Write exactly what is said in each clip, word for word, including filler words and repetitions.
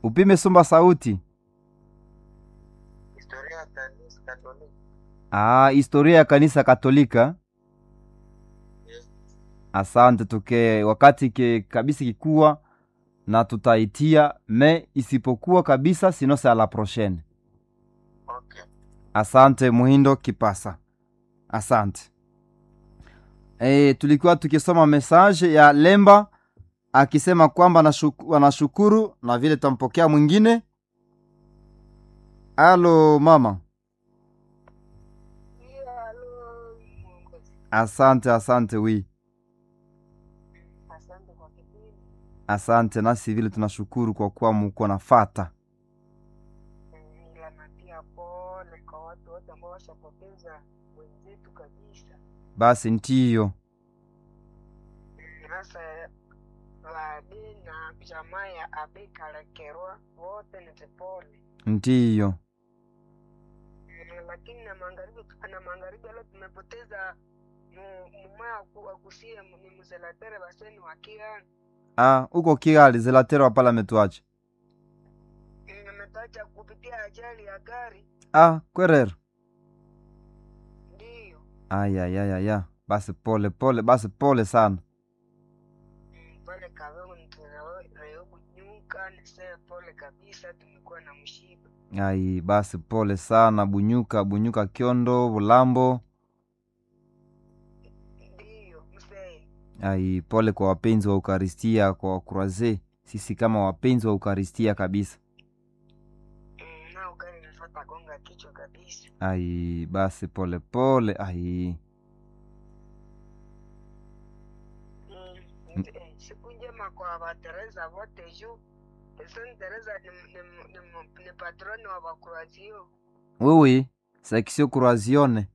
Upime sumba sauti. Historia ya kanisa Katoliki. Ah, historia ya kanisa Katolika. Yes. Asante tuke wakati ke kabisa kikuwa na tutaitia me isipokuwa kabisa sinose a la prochaine. Okay. Asante Muhindo Kipasa. Asante. Eh, tulikuwa tukisoma message ya Lemba akisema kwamba wanashukuru na vile tampokea mwingine. Alo mama. Halo. Asante, asante wi. Asante kwa kipindi. Asante, nasi vile tunashukuru kwa kuwa mko nafuata. Ila natia pole kwa watu wote ambao washapoteza wenzetu kabisa. Basi ndiyo. Sasa wadi na jamaa ya Abeka Lekerwa wote ni pole. Ndiyo. Lakini na magharibi na magharibi leo tumepoteza mmoja wa kusia ni mzelatere baseni wa Kigali. Ah, uko Kigali zelatere wapala metuache. Nimetaja kupitia ajali ya gari. Ah, kwerero. Ndiyo. Aya ya ya ya. Basi pole pole, basi pole sana. Pole kawewe nitarawe bunyuka nisema pole kabisa tumekuwa na mshiba. Ai, basi pole sana Bunyuka, Bunyuka Kiondo, Bulambo. Ndiyo, msee. Ai, pole kwa wapenzi wa Eukaristia, kwa wakuraze. Sisi kama wapenzi wa Eukaristia kabisa. Mm, na ukani nafuata gonga kichwa kabisa. Ai, basi pole pole, ai. Mm, eh, siku njema kwa Watereza wote juu. Saint Teresa ni, ni, ni, ni patroni wa Bakruazio. Wewe, seksio Kurazione.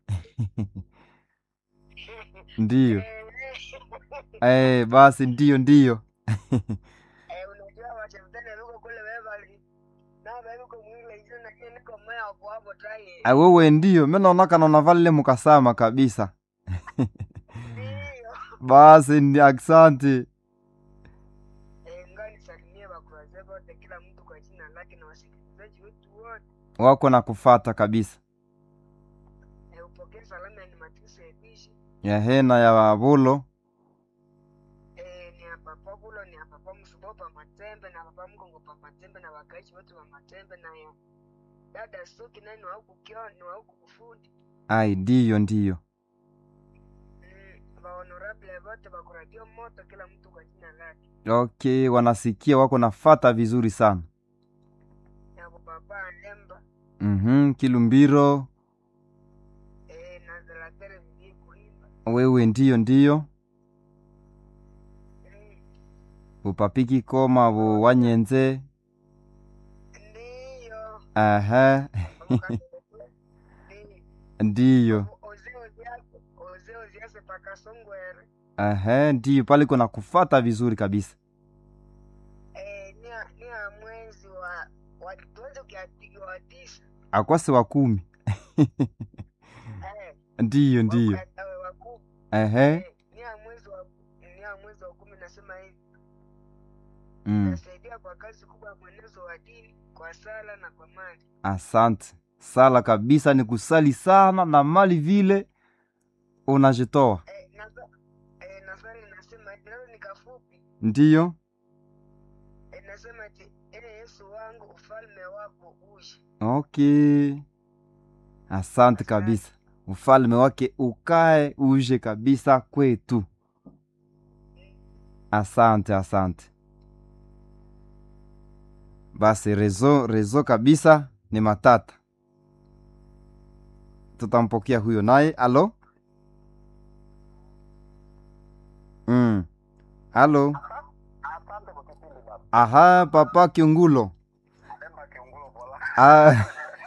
Ndiyo. Eh, basi ndiyo ndiyo. Eh, unajua wachemtene yuko kule Beverly. Na bado yuko mwile hizo na yeye niko mmea hapo hapo try. Ah, wewe ndiyo, mimi naona kana unavale mukasama kabisa. Ndiyo. Basi ndi asante. Kila mtu kwa jina lake na wasikilizaji wetu wote Wako na kufata kabisa. E, upokee salama ni Matisa Ebishi. Ya hena ya wabulo. E, ni hapa Pabulo, ni hapa pa Msubopa Matembe, na hapa Mkongo pa Matembe, na wakaishi wetu wa Matembe, na ya dada Suki nani wa huku Kioni, wa huku Kufundi. Ai, ndiyo ndiyo. Mm, wa honorable wote wa kuradio moto kila mtu kwa jina lake. Okay, wanasikia wako nafata vizuri sana. Ya baba Lemba. Mhm, Kilumbiro. Eh, na Zelatere mbii kuimba. Wewe ndiyo ndiyo. Mm. Upapiki koma bu wanyenze. Ndiyo. Aha. Ndiyo. Ozeo ziase, ozeo ziase paka Songwere. Aha, ndiyo pale kuna kufata vizuri kabisa. Eh, nia nia mwezi wa wa tuweze kuyapiga wa tisa. Akwase wa kumi. Eh. Ndiyo ndiyo. Wa kumi. Ehe. Eh, nia mwezi wa nia mwezi wa kumi nasema hivi. Mm. Nasaidia kwa kazi kubwa mwenezo wa dini, kwa sala na kwa mali. Asante. Sala kabisa ni kusali sana na mali vile unajitoa. Eh, nasa eh nasali nasema leo ni kafupi. Ndiyo. Eh, nasema ati ee Yesu wangu ufalme wako uje. Okay. Asante kabisa. Ufalme wake ukae uje kabisa kwetu. Asante, asante. Basi rezo, rezo kabisa ni matata. Tutampokea huyo naye. Alo? Mm. Alo? Asante kwa kipindi baba. Aha, papa Kiungulo. Lemba Kiungulo bola. Ah.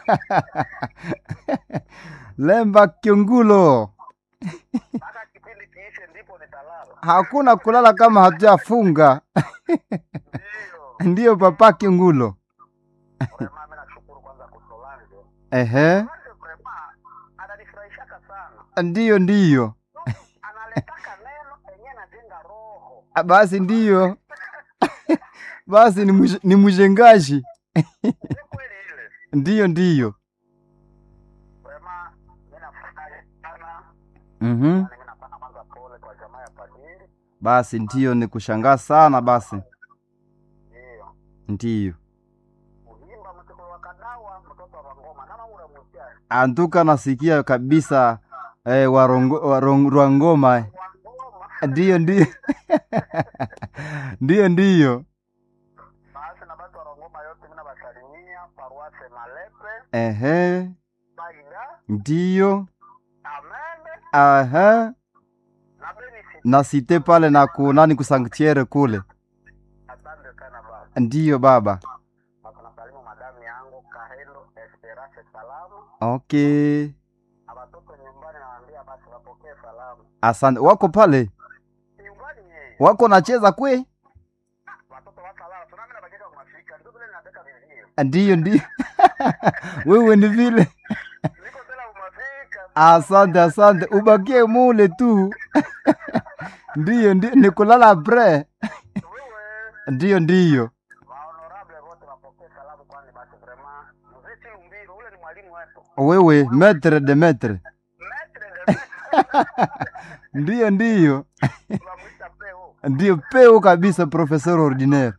Lemba Kiungulo. Mpaka kipindi kiishe ndipo nitalala. Hakuna kulala kama hatujafunga. Ndiyo. Ndiyo papa Kiungulo. Mama mimi nashukuru kwanza kwa Solange. Ehe. Ananifurahisha sana. Ndiyo ndiyo. Analetaka neno yenyewe najenga roho. Basi ndiyo. Basi ni, muj, ni mjengaji. Ni kweli ile. Ndiyo ndiyo. Wema mimi nafurahi sana. Mhm. Mimi napana kwanza pole kwa jamaa ya padri. Basi ndiyo ni kushangaa sana basi. Ndio. Ndiyo. Uimba mtoto wa Kadawa, mtoto wa Ngoma. Nana ule mtia. Antuka nasikia kabisa eh, warongo warongo ngoma. Eh. Ndiyo ndiyo. Ndiyo ndiyo. Basi na watu wa Ngoma yote mimi nawasalimia Paruase Malepe. Ehe. Baida. Ndiyo. Amende. Aha. Na benefit. Na site pale na kunani kusanctuaire kule. Asante sana baba. Ndiyo baba. Nakusalimu madamu yangu Kahelo Esperance salamu. Okay. Watoto nyumbani nawaambia basi wapokee salamu. Asante. Wako pale? Nyumbani yeye. Wako nacheza kwe? Watoto wa salamu. Tunamina bageka kumafika. Ndio vile nataka vizio. Ndiyo ndiyo. Wewe ni vile. Niko tena kumafika. Asante asante. Ubakie mule tu. Ndiyo ndiyo ni kulala bre. Wewe. Ndiyo ndiyo. Honorable wote wapokee salamu kwani basi vraiment. Mzee Chilumbiro ule ni mwalimu wetu. Wewe maître de maître. Maître de Ndiyo ndiyo. Tunamuita peo. Ndiyo peo kabisa professeur ordinaire.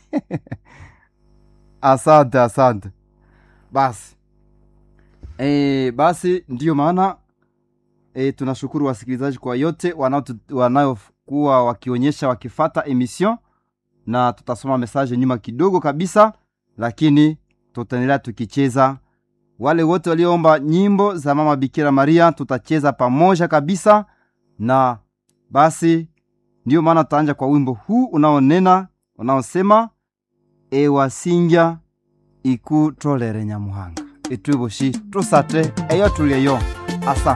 Asante asante. Basi. Eh, basi ndiyo maana eh, tunashukuru wasikilizaji kwa yote wanayokuwa wakionyesha wakifata emission, na tutasoma message nyuma kidogo kabisa, lakini tutaendelea tukicheza. Wale wote walioomba nyimbo za Mama Bikira Maria tutacheza pamoja kabisa, na basi ndiyo maana tutaanza kwa wimbo huu unaonena unaosema ewasingya ikutolere Nyamuhanga itwibushi tusate eyo tuliyo asa